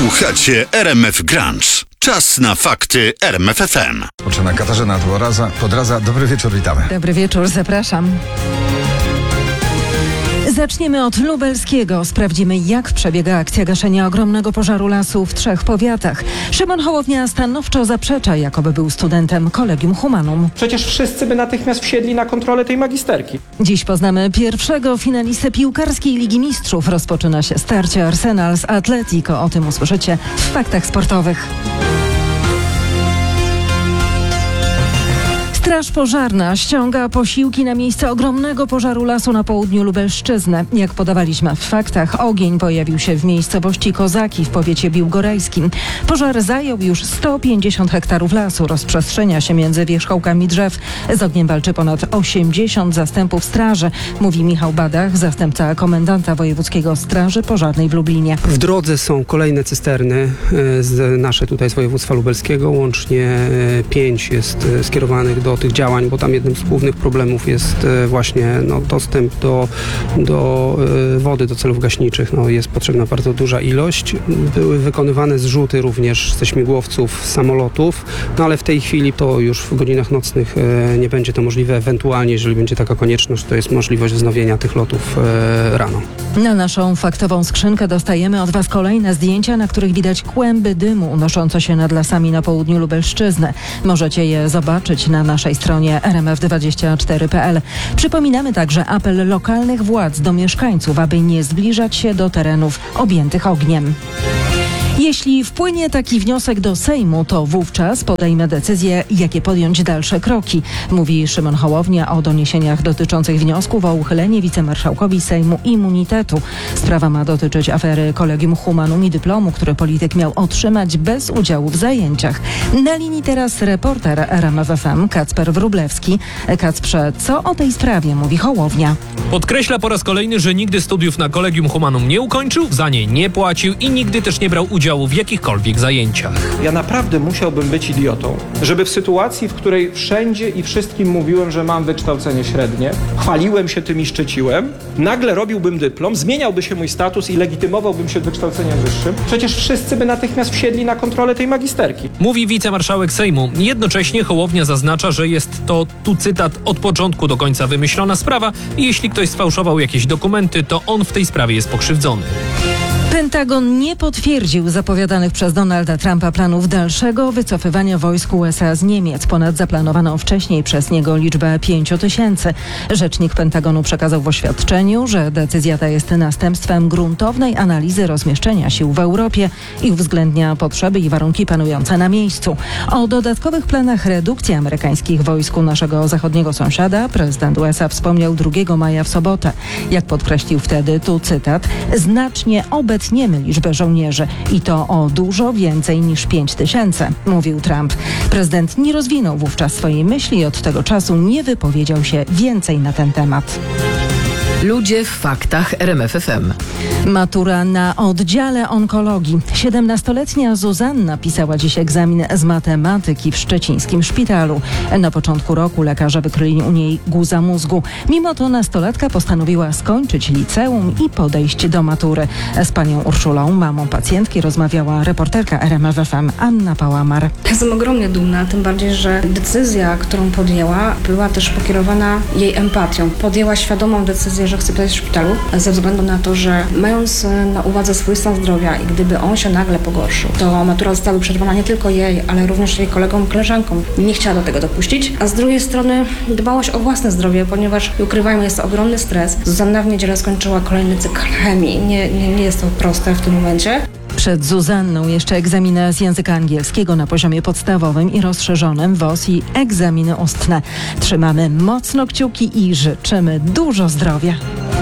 Słuchacie RMF Grunge. Czas na fakty RMF FM. Poczyna Katarzyna Podradza. Dobry wieczór, witamy. Dobry wieczór, zapraszam. Zaczniemy od lubelskiego. Sprawdzimy, jak przebiega akcja gaszenia ogromnego pożaru lasu w 3 powiatach. Szymon Hołownia stanowczo zaprzecza, jakoby był studentem Collegium Humanum. Przecież wszyscy by natychmiast wsiedli na kontrolę tej magisterki. Dziś poznamy pierwszego finalistę piłkarskiej Ligi Mistrzów. Rozpoczyna się starcie Arsenal z Atletico. O tym usłyszycie w faktach sportowych. Straż Pożarna ściąga posiłki na miejsce ogromnego pożaru lasu na południu Lubelszczyzny. Jak podawaliśmy w faktach, ogień pojawił się w miejscowości Kozaki w powiecie biłgorajskim. Pożar zajął już 150 hektarów lasu. Rozprzestrzenia się między wierzchołkami drzew. Z ogniem walczy ponad 80 zastępów straży, mówi Michał Badach, zastępca komendanta wojewódzkiego Straży Pożarnej w Lublinie. W drodze są kolejne cysterny nasze tutaj z województwa lubelskiego. Łącznie 5 jest skierowanych do tych działań, bo tam jednym z głównych problemów jest właśnie dostęp do wody, do celów gaśniczych. Jest potrzebna bardzo duża ilość. Były wykonywane zrzuty również ze śmigłowców, samolotów, ale w tej chwili to już w godzinach nocnych nie będzie to możliwe. Ewentualnie, jeżeli będzie taka konieczność, to jest możliwość wznowienia tych lotów rano. Na naszą faktową skrzynkę dostajemy od Was kolejne zdjęcia, na których widać kłęby dymu unoszące się nad lasami na południu Lubelszczyzny. Możecie je zobaczyć na naszej stronie rmf24.pl. Przypominamy także apel lokalnych władz do mieszkańców, aby nie zbliżać się do terenów objętych ogniem. Jeśli wpłynie taki wniosek do Sejmu, to wówczas podejmę decyzję, jakie podjąć dalsze kroki, mówi Szymon Hołownia o doniesieniach dotyczących wniosków o uchylenie wicemarszałkowi Sejmu immunitetu. Sprawa ma dotyczyć afery Collegium Humanum i dyplomu, który polityk miał otrzymać bez udziału w zajęciach. Na linii teraz reporter RMF FM Kacper Wróblewski. Kacprze, co o tej sprawie mówi Hołownia? Podkreśla po raz kolejny, że nigdy studiów na Collegium Humanum nie ukończył, za nie nie płacił i nigdy też nie brał udziału w jakichkolwiek zajęciach. Ja naprawdę musiałbym być idiotą, żeby w sytuacji, w której wszędzie i wszystkim mówiłem, że mam wykształcenie średnie, chwaliłem się tym i szczyciłem, nagle robiłbym dyplom, zmieniałby się mój status i legitymowałbym się wykształceniem wyższym. Przecież wszyscy by natychmiast wsiedli na kontrolę tej magisterki. Mówi wicemarszałek Sejmu. Jednocześnie Hołownia zaznacza, że jest to, tu cytat, od początku do końca wymyślona sprawa i jeśli ktoś sfałszował jakieś dokumenty, to on w tej sprawie jest pokrzywdzony. Pentagon nie potwierdził zapowiadanych przez Donalda Trumpa planów dalszego wycofywania wojsk USA z Niemiec ponad zaplanowaną wcześniej przez niego liczbę 5000. Rzecznik Pentagonu przekazał w oświadczeniu, że decyzja ta jest następstwem gruntownej analizy rozmieszczenia sił w Europie i uwzględnia potrzeby i warunki panujące na miejscu. O dodatkowych planach redukcji amerykańskich wojsk u naszego zachodniego sąsiada prezydent USA wspomniał 2 maja w sobotę. Jak podkreślił wtedy, tu cytat, znacznie obetniemy liczbę żołnierzy i to o dużo więcej niż 5000, mówił Trump. Prezydent nie rozwinął wówczas swojej myśli i od tego czasu nie wypowiedział się więcej na ten temat. Ludzie w faktach RMF FM. Matura na oddziale onkologii. 17-letnia Zuzanna pisała dziś egzamin z matematyki w szczecińskim szpitalu. Na początku roku lekarze wykryli u niej guza mózgu. Mimo to nastolatka postanowiła skończyć liceum i podejść do matury. Z panią Urszulą, mamą pacjentki, rozmawiała reporterka RMF FM Anna Pałamar. Jestem ogromnie dumna, tym bardziej, że decyzja, którą podjęła, była też pokierowana jej empatią. Podjęła świadomą decyzję, że chce być w szpitalu, ze względu na to, że mając na uwadze swój stan zdrowia i gdyby on się nagle pogorszył, to matura została przerwana nie tylko jej, ale również jej kolegom, koleżankom. Nie chciała do tego dopuścić, a z drugiej strony dbałość o własne zdrowie, ponieważ ukrywajmy, jest to ogromny stres. Zuzanna w niedzielę skończyła kolejny cykl chemii. Nie jest to proste w tym momencie. Przed Zuzanną jeszcze egzaminy z języka angielskiego na poziomie podstawowym i rozszerzonym, WOS i egzaminy ustne. Trzymamy mocno kciuki i życzymy dużo zdrowia.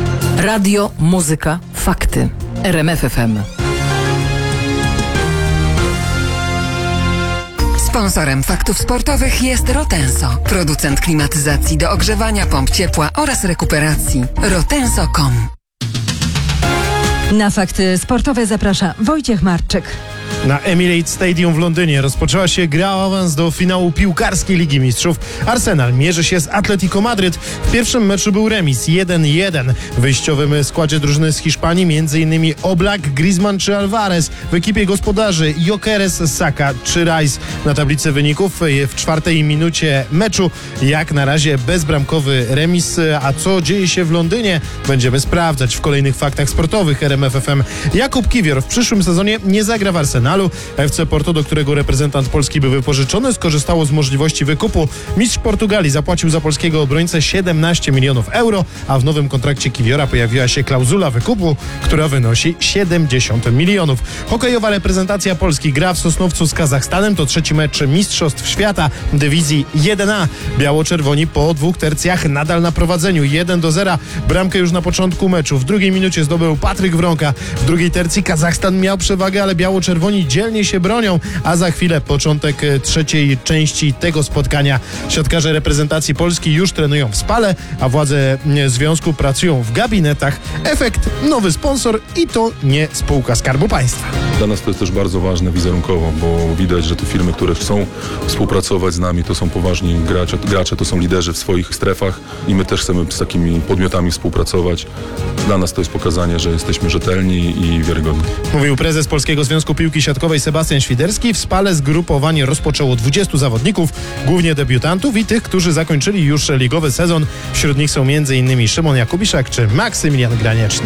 Radio, muzyka, fakty. RMF FM. Sponsorem faktów sportowych jest Rotenso, producent klimatyzacji do ogrzewania, pomp ciepła oraz rekuperacji. Rotenso.com. Na fakty sportowe zaprasza Wojciech Marczyk. Na Emirates Stadium w Londynie rozpoczęła się gra o awans do finału piłkarskiej Ligi Mistrzów. Arsenal mierzy się z Atletico Madryt. W pierwszym meczu był remis 1-1. W wyjściowym składzie drużyny z Hiszpanii m.in. Oblak, Griezmann czy Alvarez. W ekipie gospodarzy Gyökeres, Saka czy Rice. Na tablicy wyników w 4. minucie meczu jak na razie bezbramkowy remis. A co dzieje się w Londynie? Będziemy sprawdzać w kolejnych faktach sportowych RMF FM. Jakub Kiwior w przyszłym sezonie nie zagra w Arsenalu. FC Porto, do którego reprezentant Polski był wypożyczony, skorzystało z możliwości wykupu. Mistrz Portugalii zapłacił za polskiego obrońcę 17 milionów euro, a w nowym kontrakcie Kiwiora pojawiła się klauzula wykupu, która wynosi 70 milionów. Hokejowa reprezentacja Polski gra w Sosnowcu z Kazachstanem. To trzeci mecz Mistrzostw Świata dywizji 1A. Biało-czerwoni po 2 tercjach nadal na prowadzeniu 1-0. Bramkę już na początku meczu. W 2. minucie zdobył Patryk Wronka. W drugiej tercji Kazachstan miał przewagę, ale biało-czerwoni dzielnie się bronią, a za chwilę początek trzeciej części tego spotkania. Siatkarze reprezentacji Polski już trenują w Spale, a władze związku pracują w gabinetach. Efekt - nowy sponsor i to nie spółka Skarbu Państwa. Dla nas to jest też bardzo ważne wizerunkowo, bo widać, że te firmy, które chcą współpracować z nami, to są poważni gracze, to są liderzy w swoich strefach i my też chcemy z takimi podmiotami współpracować. Dla nas to jest pokazanie, że jesteśmy rzetelni i wiarygodni. Mówił prezes Polskiego Związku Piłki Siatkowej Sebastian Świderski. W Spale zgrupowanie rozpoczęło 20 zawodników, głównie debiutantów i tych, którzy zakończyli już ligowy sezon. Wśród nich są m.in. Szymon Jakubiszak czy Maksymilian Granieczny.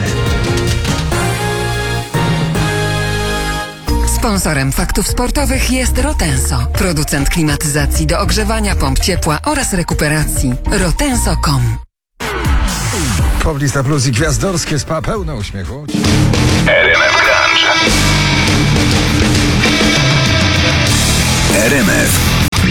Sponsorem faktów sportowych jest Rotenso, producent klimatyzacji do ogrzewania, pomp ciepła oraz rekuperacji. Rotenso.com. Poblista Plus i gwiazdorskie spa pełne uśmiechu. RMF Grunge. RMF